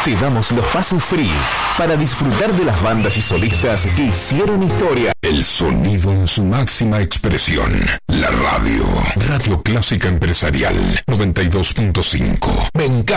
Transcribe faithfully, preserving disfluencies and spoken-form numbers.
te damos los pasos free para disfrutar de las bandas y solistas que hicieron historia. El sonido en su máxima expresión. La radio. Radio Clásica Empresarial noventa y dos punto cinco. Me encanta.